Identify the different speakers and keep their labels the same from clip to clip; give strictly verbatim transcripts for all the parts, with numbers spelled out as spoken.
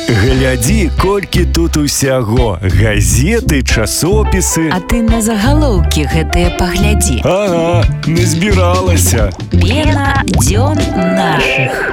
Speaker 1: Глядзі, колькі тут усяго. Газеты, часопісы.
Speaker 2: А ты на загалоўкі гэтыя паглядзі.
Speaker 1: Ага, не збіралася.
Speaker 2: Пена дзён нашых.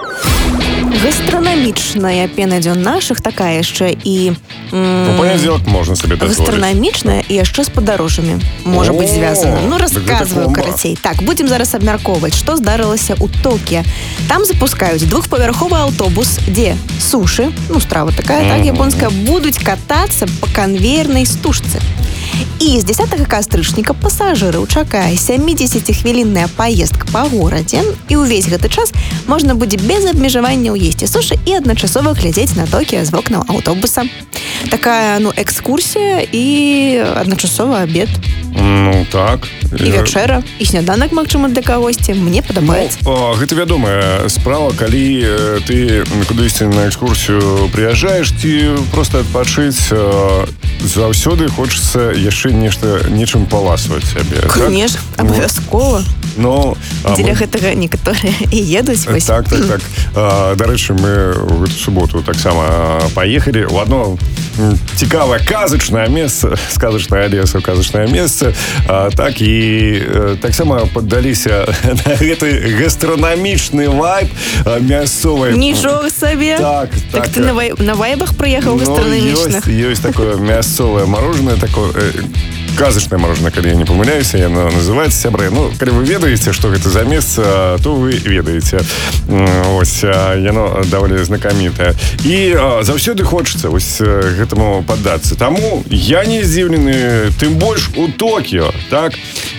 Speaker 3: Гастранамічная пена дзён нашых такая яшчэ і...
Speaker 1: У панядзелак можна сабе дазволіць.
Speaker 3: Гастранамічная і яшчэ з падарожжамі. Можа быць звязана. Ну, расказваю карацей. Так, будзем зараз абмяркоўваць, што здарылася ў Токіа. Там запускаюць двухпавярховы аўтобус, дзе сушы, ну, страва такая, так, японская, будуць катацца па канвейернай стужцы. І з дзесятага кастрычніка пасажыраў чакае сямідзесяцихвілінная паездка па горадзе, і ўвесь гэты час можна будзе без абмежаванняў есці сушы і адначасова глядзець на Токіа з вокнаў аўтобуса. Такая, ну, экскурсія і адначасова абед.
Speaker 1: Ну, так.
Speaker 3: І вячэра, і сняданак, магчыма, для кагосьці. Мне падабаецца.
Speaker 1: Ну, гэта вядомая справа, калі ты кудысьці на экскурсію прыязджаеш, ці проста адпачыць, заўсёды хочацца яшчэ нешта, нечым паласаваць сябе.
Speaker 3: Конечно,
Speaker 1: так?
Speaker 3: абавязкова.
Speaker 1: Ну,
Speaker 3: Дзеля гэтага некаторыя і едуць. Вось.
Speaker 1: Так, так, так. А, дарэчы, мы ў гэту суботу таксама паехалі ў одно цікавае казачнае месца, сказачнае Одесса, казачнае месца, а, так і а, таксама паддаліся на гэты гастранамічны вайб мясцовай.
Speaker 3: Нічога сабе.
Speaker 1: Так,
Speaker 3: так. Так ты на, вай... на вайбах прыехаў гастранамічных?
Speaker 1: Ну, ёсць, ёсць такое мясцовае мороженое, такое... казачнае мороженое, калі я не памыляюся, яно называецца, сябры. Ну, калі вы ведаеце, што гэта за месца, то вы ведаеце. Ось, яно даволі знакамітае. І заўсёды хочацца вось гэтаму паддацца. Таму я не здзіўлены, тым больш у Токіо, так,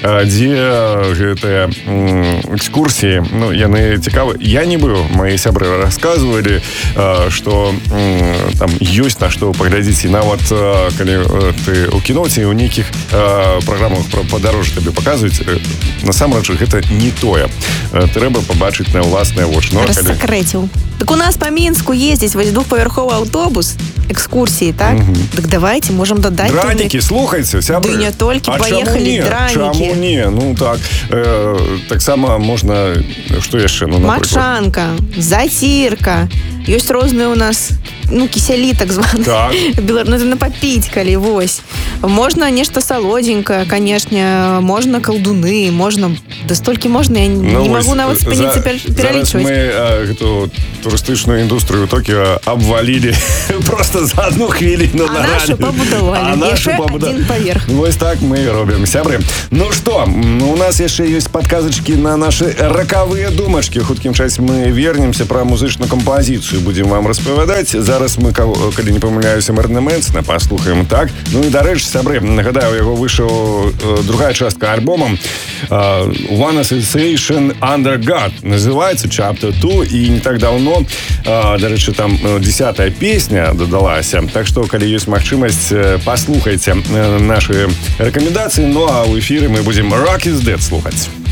Speaker 1: дзе гэтыя экскурсіі, ну, яны цікавы. Я не быў, мои сябры расказвалі, што там ёсць на што паглядзець, і нават калі ты ў кіно ці ў нейкіх праграмах про падарожжа табе паказваюць, насамрэч гэта не тое. Трэба пабачыць на ўласныя вочы. Ну,
Speaker 3: рассакрэціў. Так у нас па Мінску ездзіць вось двухпавярховы аўтобус, экскурсіі, так? Угу. Так давайте, можам дадаць...
Speaker 1: Дранікі, туды... слухайце, сябры.
Speaker 3: Ды не толькі,
Speaker 1: а
Speaker 3: паехалі дранікі.
Speaker 1: Чаму не? Ну так, э, таксама можна... Што яшчэ? Ну,
Speaker 3: Мачанка, зацірка. Ёсць розныя у нас, ну, кісялі, так званы.
Speaker 1: Так.
Speaker 3: Ну, это напапіць, калі, вось. Можна нешта салодзенькае, канешне, можна калдуны, можна... Да столькі можна, я ну, не могу нават спыніцца пералічваць.
Speaker 1: Зараз мы а, эту турыстычную індустрыю Токіо абвалілі просто за одну хвіліну.
Speaker 3: А нашу пабудавалі.
Speaker 1: А нашу
Speaker 3: пабудавалі. Один паверх.
Speaker 1: Вось так мы робім, сябры. Ну што, у нас яшчэ ёсць падказачкі на нашы ракавыя думачкі. Хуткім часе мы вернемся пра музычную кампазіцыю. Будем вам распавядаць. Зараз мы, калі не памыляюся, Мэрна Мэнсона паслухаем, так? Ну і дарэчы, сябры, нагадаю, яго выйшаў другая частка альбома One Association Under God. Называецца Chapter two, і не так даўно, дарэчы, там десятая песня дадалася. Так што, калі ёсць магчымасць, паслухайце нашы рэкамендацыі. Ну а ў эфіры мы будзем Rock is Dead слухаць.